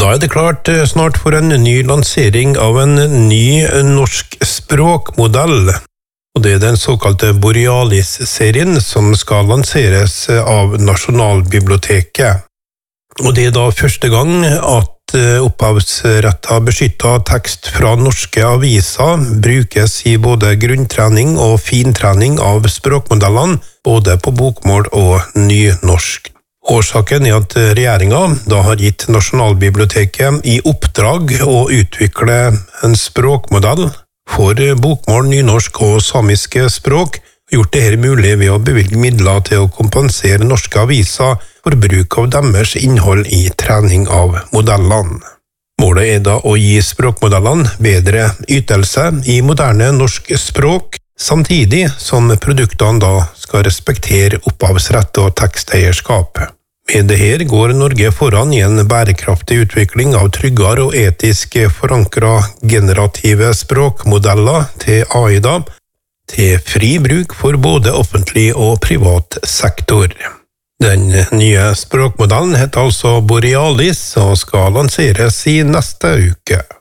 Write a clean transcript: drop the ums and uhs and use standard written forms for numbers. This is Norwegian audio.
Da det klart snart for en ny lansering av en ny norsk språkmodell, og det den såkalte Borealis-serien som skal lanseres av Nasjonalbiblioteket. Og det da første gang at opphavsrettet beskyttet tekst fra norske aviser brukes i både grunntrening og fintrening av språkmodellene, både på bokmål og nynorsk. Årsaken at regjeringen da har gitt Nasjonalbiblioteket i oppdrag å utvikle en språkmodell for bokmål, nynorsk og samiske språk, gjort det her mulig ved å bevilge midler til å kompensere norske aviser for bruk av deres innhold i trening av modellene. Målet da å gi språkmodellene bedre ytelse i moderne norsk språk, samtidig som produktene da skal respektere opphavsrett og teksteierskap. Med dette går Norge foran i en bærekraftig utvikling av tryggere og etisk forankret generative språkmodeller til AIDA, til fri bruk for både offentlig og privat sektor. Den nye språkmodellen heter altså Borealis og skal lanseres i neste uke.